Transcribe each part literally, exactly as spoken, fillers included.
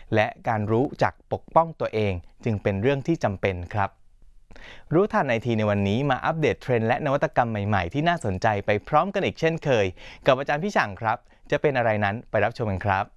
และการรู้จักปกป้องตัวเองจึงเป็นเรื่องที่จำเป็นครับรู้ทันไอทีในวันนี้มาอัปเดตเทรนด์และนวัตกรรมใหม่ๆที่น่าสนใจไปพร้อมกันอีกเช่นเคยกับอาจารย์พี่ช่างครับจะเป็นอะไรนั้นไปรับชมกันครับ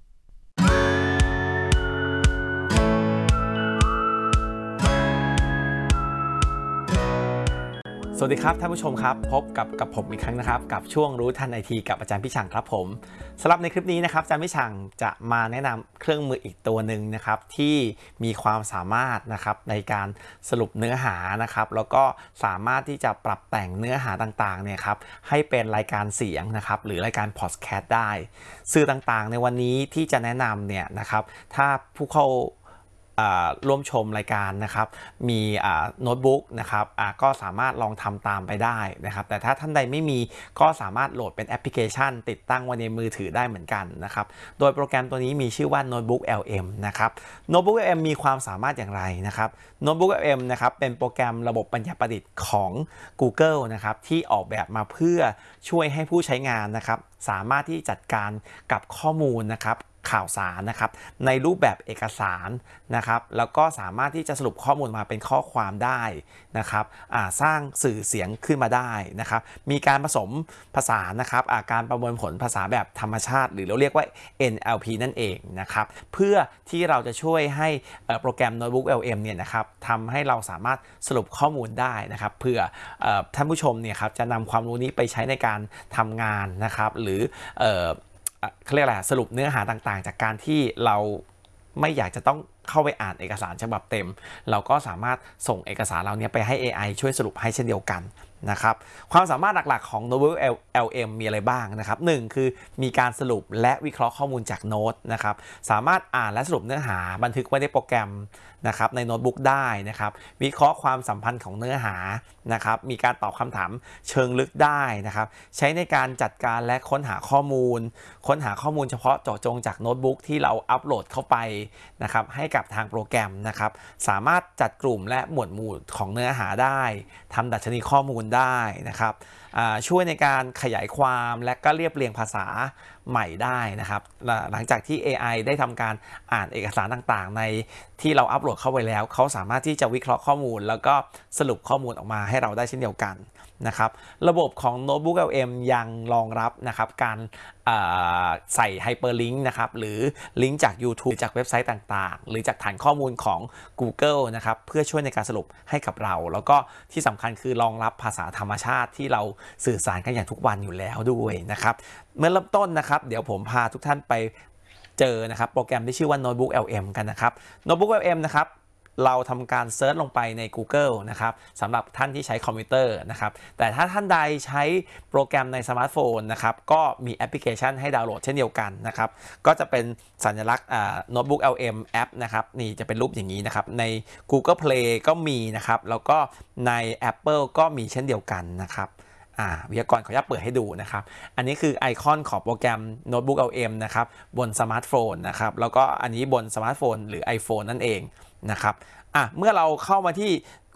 สวัสดีครับท่านผู้ชมครับพบกับกับผมอีกครั้งนะครับกับช่วงรู้ทันไอทีกับอาจารย์พี่ช่างครับผมสำหรับในคลิปนี้นะครับอาจารย์พี่ช่างจะมาแนะนำเครื่องมืออีกตัวหนึ่งนะครับที่มีความสามารถนะครับในการสรุปเนื้อหานะครับแล้วก็สามารถที่จะปรับแต่งเนื้อหาต่างๆเนี่ยครับให้เป็นรายการเสียงนะครับหรือรายการพอดแคสต์ได้สื่อต่างๆในวันนี้ที่จะแนะนำเนี่ยนะครับถ้าผู้เข้าร่วมชมรายการนะครับมีโน้ตบุ๊กนะครับก็สามารถลองทำตามไปได้นะครับแต่ถ้าท่านใดไม่มีก็สามารถโหลดเป็นแอปพลิเคชันติดตั้งไว้ในมือถือได้เหมือนกันนะครับโดยโปรแกรมตัวนี้มีชื่อว่า Notebook แอล เอ็ม นะครับ Notebook แอล เอ็ม มีความสามารถอย่างไรนะครับ Notebook แอล เอ็ม นะครับเป็นโปรแกรมระบบปัญญาประดิษฐ์ของ Google นะครับที่ออกแบบมาเพื่อช่วยให้ผู้ใช้งานนะครับสามารถที่จัดการกับข้อมูลนะครับข่าวสารนะครับในรูปแบบเอกสารนะครับแล้วก็สามารถที่จะสรุปข้อมูลมาเป็นข้อความได้นะครับสร้างสื่อเสียงขึ้นมาได้นะครับมีการผสมผสานนะครับการประมวลผลภาษาแบบธรรมชาติหรือเราเรียกว่า เอ็น แอล พี นั่นเองนะครับเพื่อที่เราจะช่วยให้โปรแกรม Notebook แอล เอ็ม เนี่ยนะครับทำให้เราสามารถสรุปข้อมูลได้นะครับเพื่อท่านผู้ชมเนี่ยครับจะนำความรู้นี้ไปใช้ในการทำงานนะครับหรือเขาเรียกอะไรสรุปเนื้อหาต่างๆจากการที่เราไม่อยากจะต้องเข้าไปอ่านเอกสารฉบับเต็มเราก็สามารถส่งเอกสารเราเนี้ยไปให้ เอ ไอ ช่วยสรุปให้เช่นเดียวกันนะครับความสามารถหลักๆของ Notebook แอล เอ็ม มีอะไรบ้างนะครับหนึ่งคือมีการสรุปและวิเคราะห์ข้อมูลจากโน้ตนะครับสามารถอ่านและสรุปเนื้อหาบันทึกไว้ในโปรแกรมนะครับในโน้ตบุ๊กได้นะครับวิเคราะห์ความสัมพันธ์ของเนื้อหานะครับมีการตอบคำถามเชิงลึกได้นะครับใช้ในการจัดการและค้นหาข้อมูลค้นหาข้อมูลเฉพาะเจาะจงจากโน้ตบุ๊กที่เราอัปโหลดเข้าไปนะครับให้กับทางโปรแกรมนะครับสามารถจัดกลุ่มและหมวดหมู่ของเนื้อหาได้ทำดัชนีข้อมูลได้นะครับช่วยในการขยายความและก็เรียบเรียงภาษาใหม่ได้นะครับหลังจากที่ เอ ไอ ได้ทำการอ่านเอกสารต่างๆในที่เราอัปโหลดเข้าไปแล้วเขาสามารถที่จะวิเคราะห์ข้อมูลแล้วก็สรุปข้อมูลออกมาให้เราได้เช่นเดียวกันนะครับระบบของ Notebook แอล เอ็ม ยังรองรับนะครับการใส่ไฮเปอร์ลิงก์นะครับหรือลิงก์จาก YouTube จากเว็บไซต์ต่างๆหรือจากฐานข้อมูลของ Google นะครับเพื่อช่วยในการสรุปให้กับเราแล้วก็ที่สำคัญคือรองรับภาษาธรรมชาติที่เราสื่อสารกันอย่างทุกวันอยู่แล้วด้วยนะครับเมื่อเริ่มต้นนะครับเดี๋ยวผมพาทุกท่านไปเจอนะครับโปรแกรมที่ชื่อว่า Notebook แอล เอ็ม กันนะครับ Notebook แอล เอ็ม นะครับเราทำการเซิร์ชลงไปใน Google นะครับสำหรับท่านที่ใช้คอมพิวเตอร์นะครับแต่ถ้าท่านใดใช้โปรแกรมในสมาร์ทโฟนนะครับก็มีแอปพลิเคชันให้ดาวน์โหลดเช่นเดียวกันนะครับก็จะเป็นสัญลักษณ์ Notebook แอล เอ็ม แอปนะครับนี่จะเป็นรูปอย่างนี้นะครับใน Google Play ก็มีนะครับแล้วก็ใน Apple ก็มีเช่นเดียวกันนะครับวิทยากรขออนุญาตเปิดให้ดูนะครับอันนี้คือไอคอนของโปรแกรม Notebook แอล เอ็ม นะครับบนสมาร์ทโฟนนะครับแล้วก็อันนี้บนสมาร์ทโฟนหรือ iPhone นั่นเองนะครับอ่ะเมื่อเราเข้ามาที่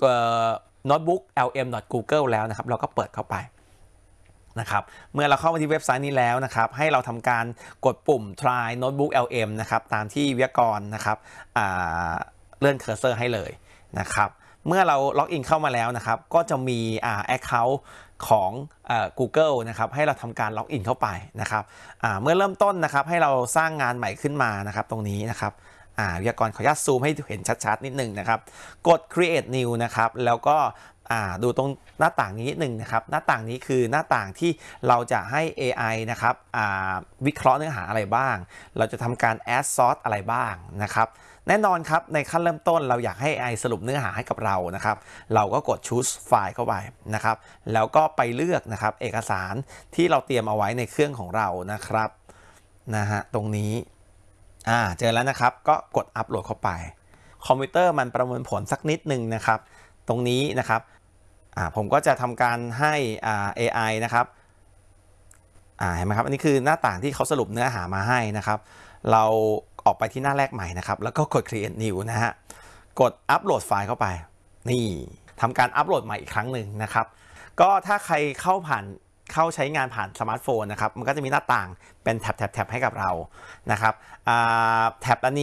notebook แอล เอ็ม ดอท กูเกิล แล้วนะครับเราก็เปิดเข้าไปนะครับเมื่อเราเข้ามาที่เว็บไซต์นี้แล้วนะครับให้เราทำการกดปุ่ม try notebook แอล เอ็ม นะครับตามที่วิทยากรนะครับเลื่อนเคอร์เซอร์ให้เลยนะครับเมื่อเราล็อกอินเข้ามาแล้วนะครับก็จะมีอ่า account ของเอ่อ Google นะครับให้เราทำการล็อกอินเข้าไปนะครับอ่าเมื่อเริ่มต้นนะครับให้เราสร้างงานใหม่ขึ้นมานะครับตรงนี้นะครับอ่าวิทยากรขออนุญาตซูมให้เห็นชัดๆนิดนึงนะครับกด create new นะครับแล้วก็อ่าดูตรงหน้าต่างนี้นิดนึงนะครับหน้าต่างนี้คือหน้าต่างที่เราจะให้ เอ ไอ นะครับอ่าวิเคราะห์เนื้อหาอะไรบ้างเราจะทำการ add source อะไรบ้างนะครับแน่นอนครับในขั้นเริ่มต้นเราอยากให้ เอ ไอ สรุปเนื้อหาให้กับเรานะครับเราก็กด choose file เข้าไปนะครับแล้วก็ไปเลือกนะครับเอกสารที่เราเตรียมเอาไว้ในเครื่องของเรานะครับนะฮะตรงนี้อ่าเจอแล้วนะครับก็กดอัปโหลดเข้าไปคอมพิวเตอร์มันประมวลผลสักนิดนึงนะครับตรงนี้นะครับอ่าผมก็จะทำการให้อ่า เอ ไอ นะครับอ่าเห็นไหมครับอันนี้คือหน้าต่างที่เขาสรุปเนื้อหามาให้นะครับเราออกไปที่หน้าแรกใหม่นะครับแล้วก็กด create new นะฮะกดอัปโหลดไฟล์เข้าไปนี่ทำการอัปโหลดใหม่อีกครั้งหนึ่งนะครับก็ถ้าใครเข้าผ่านเข้าใช้งานผ่านสมาร์ทโฟนนะครับมันก็จะมีหน้าต่างเป็นแท็บแท็บแท็บให้กับเรานะครับแท็บอันนี้